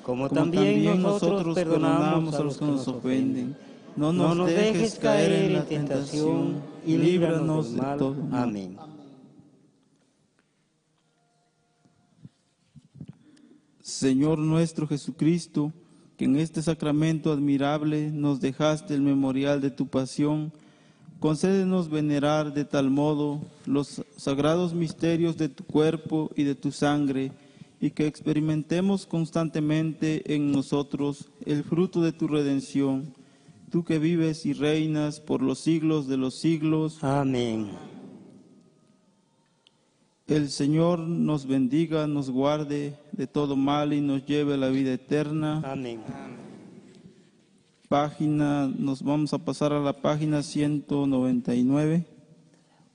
como también nosotros perdonamos a los que nos ofenden. No nos dejes caer en la tentación y líbranos de todo mal. Amén. Señor nuestro Jesucristo, que en este sacramento admirable nos dejaste el memorial de tu pasión, concédenos venerar de tal modo los sagrados misterios de tu cuerpo y de tu sangre, y que experimentemos constantemente en nosotros el fruto de tu redención, tú que vives y reinas por los siglos de los siglos. Amén. El Señor nos bendiga, nos guarde de todo mal y nos lleve a la vida eterna. Amén. Nos vamos a pasar a la página 199.